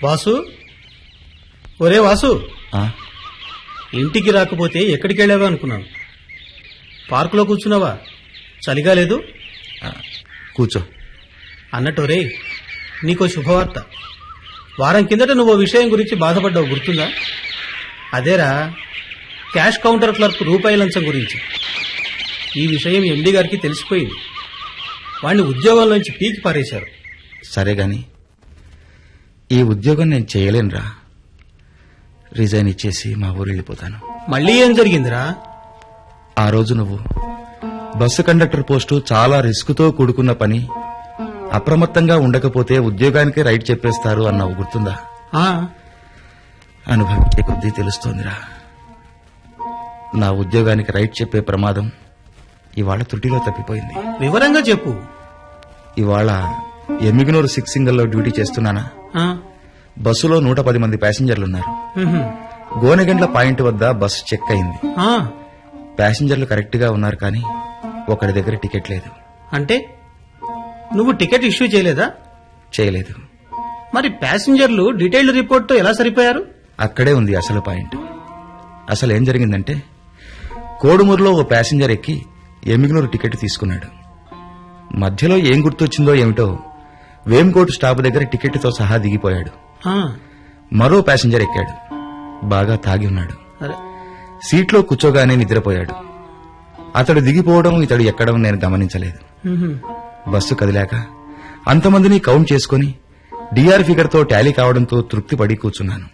వాసు, ఒరే వాసు, ఆ? ఇంటికి రాకపోతే ఎక్కడికి వెళ్ళావా అనుకున్నాను. పార్కులో కూర్చున్నావా? చలిగా లేదు? కూర్చో. అన్నట్టు రే, నీకో శుభవార్త. వారం కిందట నువ్వు విషయం గురించి బాధపడ్డావు, గుర్తుందా? అదేరా, క్యాష్ కౌంటర్ క్లర్క్ రూపాయి లంచం గురించి. ఈ విషయం ఎండీ గారికి తెలిసిపోయింది. వాణ్ణి ఉద్యోగంలోంచి పీకి పారేశారు. సరే గాని ఈ ఉద్యోగం నేను చేయలేనురా. రిజైన్ ఇచ్చేసి మా ఊరు వెళ్ళిపోతాను. మళ్ళీ ఏం జరిగిందిరా? ఆ రోజు నువ్వు బస్సు కండక్టర్ పోస్టు చాలా రిస్కుతో కూడుకున్న పని, అప్రమత్తంగా ఉండకపోతే ఉద్యోగానికి రైట్ చెప్పేస్తారు అన్నావు, గుర్తుందా? అనుభవించే కొద్దీ తెలుస్తోందిరా. నా ఉద్యోగానికి రైట్ చెప్పే ప్రమాదం ఇవాళ త్రుటిలో తప్పిపోయింది. వివరంగా చెప్పు. ఇవాళ ఎమ్మిగనూరు 6 సింగల్లో డ్యూటీ చేస్తున్నానా? బస్సులో 110 మంది ప్యాసింజర్లున్నారు. గోనెగండ్ల పాయింట్ వద్ద బస్సు చెక్ అయింది. ప్యాసింజర్లు కరెక్ట్ గా ఉన్నారు, కానీ ఒకడి దగ్గర టికెట్ లేదు. అంటే నువ్వు టికెట్ ఇష్యూ చేయలేదా? చేయలేదు. మరి ప్యాసింజర్లు డీటెయిల్డ్ రిపోర్ట్ తో ఎలా సరిపోయారు? అక్కడే ఉంది అసలు పాయింట్. అసలు ఏం జరిగిందంటే, కోడుమూరులో ఓ ప్యాసింజర్ ఎక్కి ఎమ్మిగనూరు టికెట్ తీసుకున్నాడు. మధ్యలో ఏం గుర్తొచ్చిందో ఏమిటో వేంకోట్ స్టాప్ దగ్గర టికెట్తో సహా దిగిపోయాడు. మరో ప్యాసింజర్ ఎక్కాడు. బాగా తాగి ఉన్నాడు. సీట్లో కూర్చోగానే నిద్రపోయాడు. అతడు దిగిపోవడం, ఇతడు ఎక్కడం నేను గమనించలేదు. బస్సు కదిలాక అంతమందిని కౌంట్ చేసుకుని డిఆర్ ఫిగర్తో టాలీ కావడంతో తృప్తి పడి కూర్చున్నాను.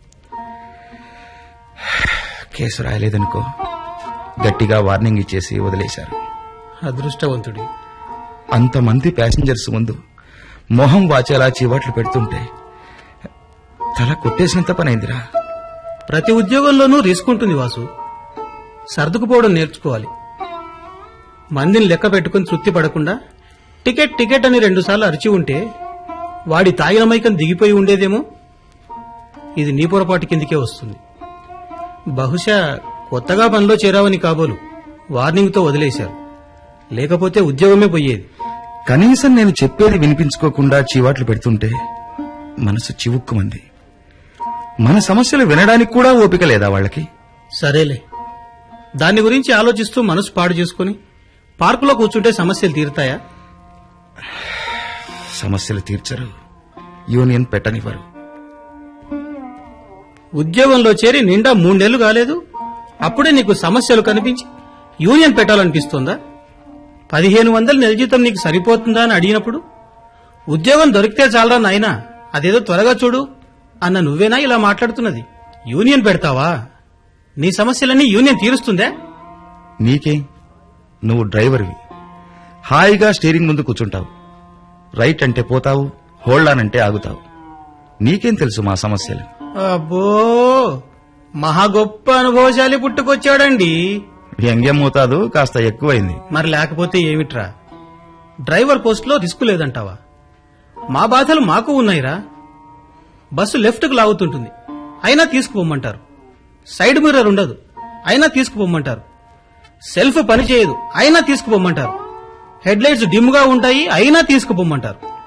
కేసు రాయలేదనుకో, గట్టిగా వార్నింగ్ ఇచ్చేసి వదిలేశారు. అదృష్టవంతుడి. అంతమంది ప్యాసింజర్స్ ముందు మొహం వాచేలా చీవాట్లు పెడుతుంటే తల కొట్టేసినంత పనైందిరా. ప్రతి ఉద్యోగంలోనూ రిస్క్ ఉంటుంది వాసు. సర్దుకుపోవడం నేర్చుకోవాలి. మందిని లెక్క పెట్టుకుని తృప్తి పడకుండా టికెట్ టికెట్ అని 2 సార్లు అరిచి ఉంటే వాడి తాగిన మైకం దిగిపోయి ఉండేదేమో. ఇది నీ పొరపాటు కిందికే వస్తుంది. బహుశా కొత్తగా పనిలో చేరావని కాబోలు వార్నింగ్తో వదిలేశారు. లేకపోతే ఉద్యోగమే పోయేది. కనీసం నేను చెప్పేది వినిపించుకోకుండా చీవాట్లు పెడుతుంటే మనసు చివుక్కుమంది. మన సమస్యలు వినడానికి కూడా ఓపిక లేదా వాళ్ళకి? సరేలే, దాని గురించి ఆలోచిస్తూ మనసు పాడు చేసుకుని పార్కులో కూర్చుంటే సమస్యలు తీరుతాయా? సమస్యలు తీర్చరు, యూనియన్ పెట్టనివ్వరు. ఉద్యోగంలో చేరి నిండా 3 నెలలు కాలేదు, అప్పుడే నీకు సమస్యలు కనిపించి యూనియన్ పెట్టాలనిపిస్తోందా? 1500 నెల జీతం నీకు సరిపోతుందా అని అడిగినప్పుడు ఉద్యోగం దొరికితే చాలరా నాయనా, అదేదో త్వరగా చూడు అన్న నువ్వేనా ఇలా మాట్లాడుతున్నది? యూనియన్ పెడతావా? నీ సమస్యలన్నీ యూనియన్ తీరుస్తుందా? నీకేం, నువ్వు డ్రైవర్వి. హాయిగా స్టీరింగ్ ముందు కూర్చుంటావు. రైట్ అంటే పోతావు, హోల్డ్ ఆన్ అంటే ఆగుతావు. నీకేం తెలుసు మా సమస్యలు? అబ్బో, మహా గొప్ప అనుభవశాలి పుట్టుకొచ్చాడండి. వ్యంగ్యం మోతాదు కాస్త ఎక్కువైంది. మరి లేకపోతే ఏమిట్రా? డ్రైవర్ పోస్ట్ లో రిస్క్ లేదంటావా? మా బాధలు మాకు ఉన్నాయిరా. బస్సు లెఫ్ట్ కు లాగుతుంటుంది, అయినా తీసుకుపోమ్మంటారు. సైడ్ మిర్రర్ ఉండదు, అయినా తీసుకుపోమ్మంటారు. సెల్ఫ్ పనిచేయదు, అయినా తీసుకుపోమ్మంటారు. హెడ్ లైట్స్ డిమ్ గా ఉంటాయి, అయినా తీసుకుపోమ్మంటారు.